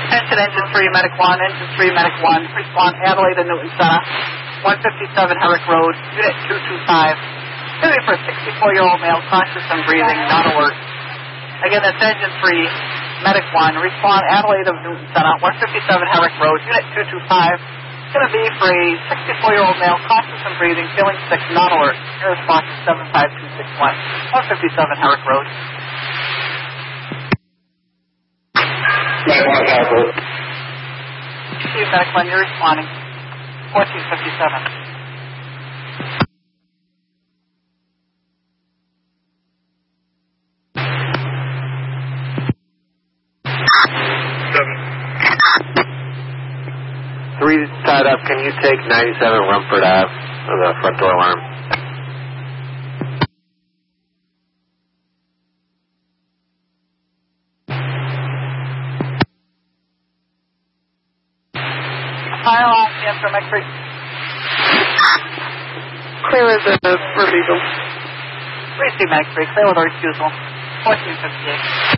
Attention engine 3, medic 1, engine 3, medic 1. Respond Adelaide and Newton Center. 157 Herrick Road, unit 225. Duty for a 64-year-old male, conscious and breathing, not alert. Again, that's engine 3, medic 1. Respond Adelaide of Newton Center. 157 Herrick Road, unit 225. It's going to be for a 64-year-old male, conscious and breathing, feeling sick, not alert. Your response is 75261, 157 Herrick Road. Steve, medic 1, you're responding. 1457. Three tied up. Can you take 97 Rumford Ave for the front door alarm? Fire off the from X-ray. Clear as a for legal. 3C X-ray, clear with our refusal. 1458.